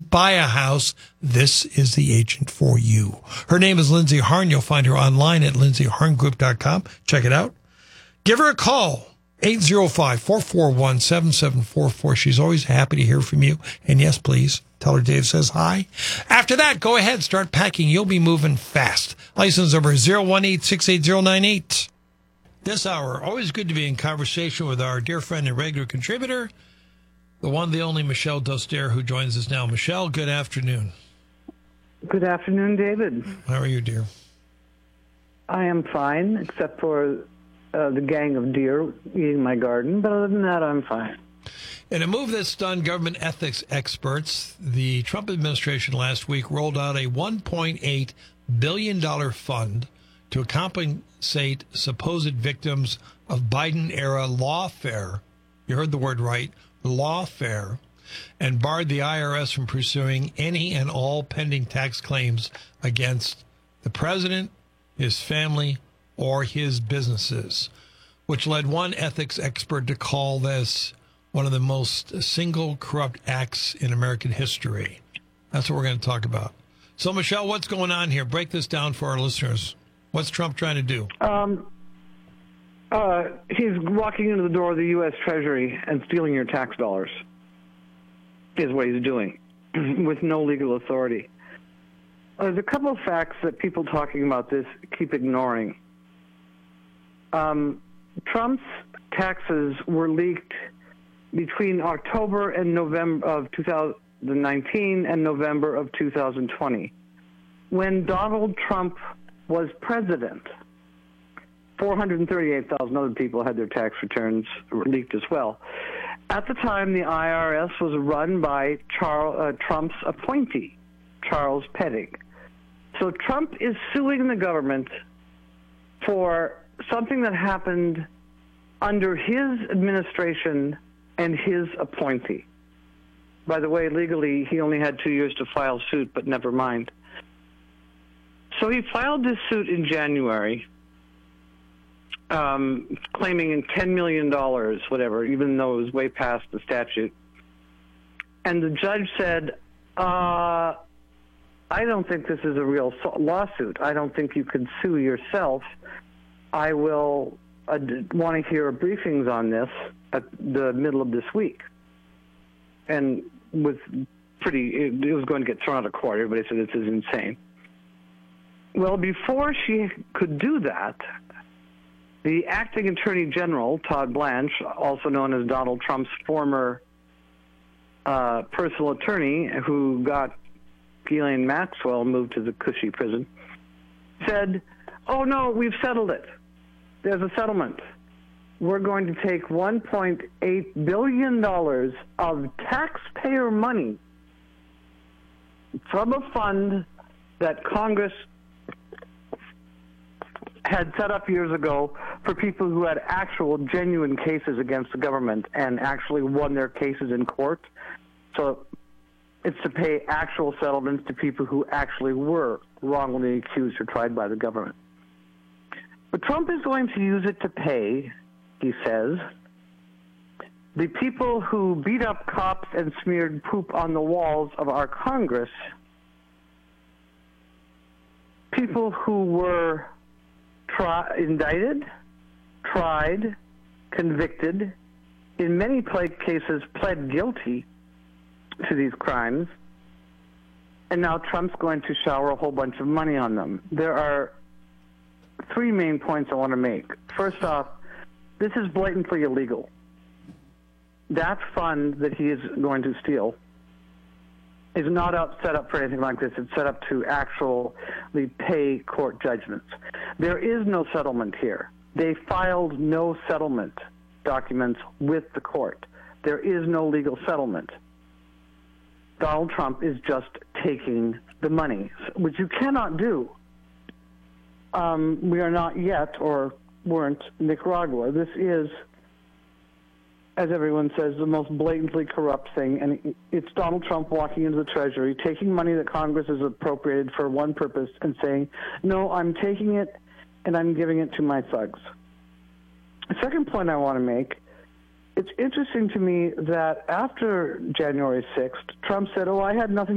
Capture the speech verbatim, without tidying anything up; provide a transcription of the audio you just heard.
buy a house, this is the agent for you. Her name is Lindsay Harn. You'll find her online at lindsay harn group dot com. Check it out. Give her a call, eight oh five, four four one, seven seven four four. She's always happy to hear from you. And yes, please, tell her Dave says hi. After that, go ahead, start packing. You'll be moving fast. License number zero one eight six eight zero nine eight. This hour, always good to be in conversation with our dear friend and regular contributor, the one, the only Michelle Doster, who joins us now. Michelle, good afternoon. Good afternoon, David. How are you, dear? I am fine, except for uh, the gang of deer eating my garden. But other than that, I'm fine. In a move that stunned government ethics experts, the Trump administration last week rolled out a one point eight billion dollars fund to compensate supposed victims of Biden-era lawfare. You heard the word right. Lawfare, and barred the I R S from pursuing any and all pending tax claims against the president, his family, or his businesses, which led one ethics expert to call this one of the most single corrupt acts in American history. That's what we're going to talk about. So, Michelle, what's going on here? Break this down for our listeners. What's Trump trying to do? Um, uh, he's walking into the door of the U S Treasury and stealing your tax dollars, is what he's doing, with no legal authority. Uh, there's a couple of facts that people talking about this keep ignoring. Um, Trump's taxes were leaked between October and November of two thousand nineteen and November of two thousand twenty. When Donald Trump was president, four hundred thirty-eight thousand other people had their tax returns leaked as well. At the time, the I R S was run by Charles, uh, Trump's appointee, Charles Pettig. So Trump is suing the government for something that happened under his administration and his appointee. By the way, legally, he only had two years to file suit, but never mind. So he filed this suit in January, um, claiming ten million dollars, whatever, even though it was way past the statute. And the judge said, uh, I don't think this is a real lawsuit. I don't think you can sue yourself. I will uh, want to hear briefings on this at the middle of this week. And with pretty, it, it was going to get thrown out of court. Everybody said this is insane. Well, before she could do that, the acting attorney general, Todd Blanche, also known as Donald Trump's former uh, personal attorney, who got Ghislaine Maxwell moved to the Cushy prison, said, oh, no, we've settled it. There's a settlement. We're going to take one point eight billion dollars of taxpayer money from a fund that Congress had set up years ago for people who had actual genuine cases against the government and actually won their cases in court. So it's to pay actual settlements to people who actually were wrongly accused or tried by the government. But Trump is going to use it to pay, he says, the people who beat up cops and smeared poop on the walls of our Congress, people who were Try, indicted, tried, convicted, in many cases pled guilty to these crimes, and now Trump's going to shower a whole bunch of money on them. There are three main points I want to make. First off, this is blatantly illegal. That fund that he is going to steal is not up, set up for anything like this. It's set up to actually pay court judgments. There is no settlement here. They filed no settlement documents with the court. There is no legal settlement. Donald Trump is just taking the money, which you cannot do. Um, we are not yet, or weren't, Nicaragua. This is, as everyone says, the most blatantly corrupt thing, and it's Donald Trump walking into the Treasury, taking money that Congress has appropriated for one purpose and saying, no, I'm taking it and I'm giving it to my thugs. The second point I want to make, it's interesting to me that after January sixth, Trump said, oh, I had nothing